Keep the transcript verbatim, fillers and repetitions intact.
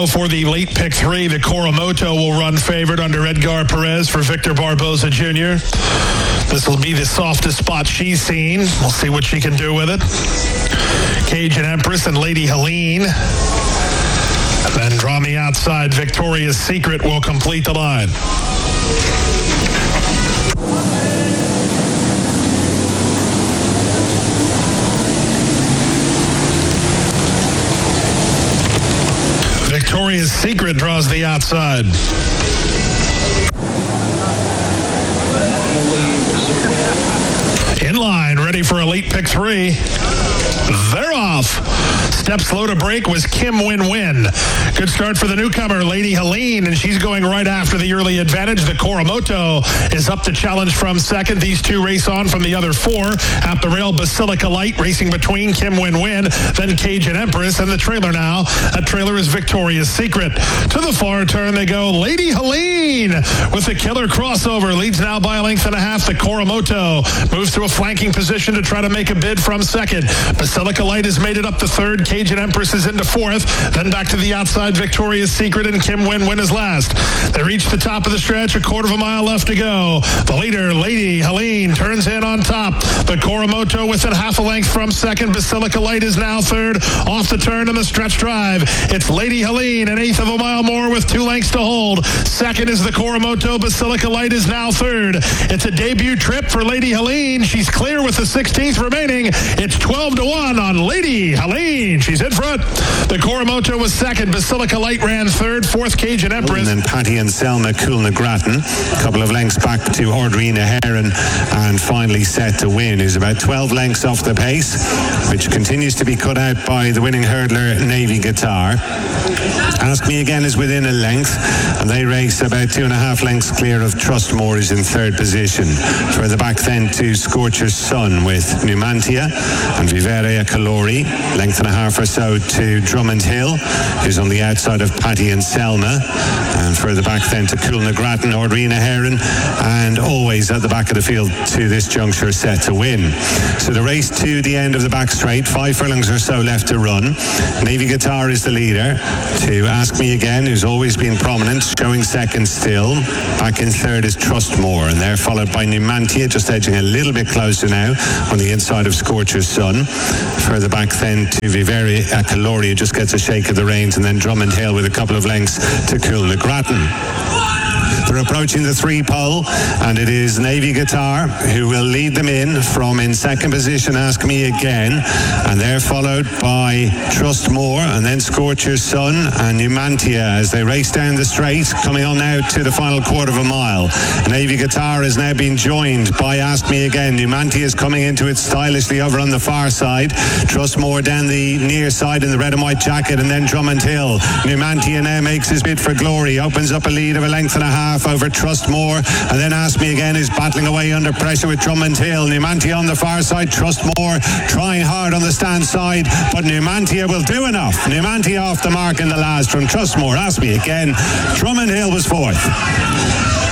for the late pick three. The Coromoto will run favored under Edgar Perez for Victor Barboza Junior This will be the softest spot she's seen. We'll see what she can do with it. Cajun Empress and Lady Helene. And then Draw Me Outside, Victoria's Secret will complete the line. Victoria's Secret draws the outside. In line, ready for a late pick three. They're off. Step slow to break was Kim Win-Win. Good start for the newcomer, Lady Helene, and she's going right after the early advantage. The Coromoto is up to challenge from second. These two race on from the other four. At the rail, Basilica Light racing between Kim Win-Win, then Cajun Empress, and the trailer now. That trailer is Victoria's Secret. To the far turn they go. Lady Helene with the killer crossover leads now by a length and a half. The Coromoto moves to a flanking position to try to make a bid from second. Basilica Light has made it up to third. Cajun Empress is into fourth. Then back to the outside, Victoria's Secret, and Kim Win-Win is last. They reach the top of the stretch, a quarter of a mile left to go. The leader, Lady Helene, turns in on top. The Coromoto within half a length from second. Basilica Light is now third. Off the turn in the stretch drive. It's Lady Helene, an eighth of a mile more with two lengths to hold. Second is the Coromoto. Basilica Light is now third. It's a debut trip for Lady Helene. She's clear with the sixteenth remaining. It's twelve to one on Lady Helene. She's in front. The Coromoto was second. Basilica Light ran third. Fourth, Cajun Empress. And then Patty and Selma Coolna Grattan. A couple of lengths back to Ordrina Heron. And finally set to win is about twelve lengths off the pace, which continues to be cut out by the winning hurdler, Navy Guitar. Ask Me Again is within a length, and they race about two and a half lengths clear of Trustmore is in third position. Further back then to Scorcher's Sun with Numantia and Vivere Calori. Length and a half or so to Drummond Hill, who's on the outside of Patty and Selma. And further back then to Coolna Grattan, Ordrina Heron, and always at the back of the field to this juncture set to win. So the race to the end of the back straight, five furlongs or so left to run. Navy Guitar is the leader. To Ask Me Again, who's always been prominent, showing second still. Back in third is Trustmore, and they're followed by Numantia, just edging a little bit closer now on the inside of Scorcher's Sun. Further back then to Vivere Calori, who just gets a shake of the reins, and then Drummond Hill with a couple of lengths to Coolna Grattan. They're approaching the three pole, and it is Navy Guitar who will lead them in from in second position, Ask Me Again, and they're followed by Trustmore, and then Scorcher's Sun and Numantia as they race down the straight, coming on now to the final quarter of a mile. Navy Guitar has now been joined by Ask Me Again. Numantia is coming into it stylishly over on the far side. Trustmore down the near side in the red and white jacket, and then Drummond Hill. Numantia now makes his bid for glory, opens up a lead of a length and a half over Trustmore, and then Ask Me Again is battling away under pressure with Drummond Hill. Numantia on the far side, Trustmore trying hard on the stand side, but Numantia will do enough. Numantia off the mark in the last from Trustmore. Ask Me Again. Drummond Hill was fourth.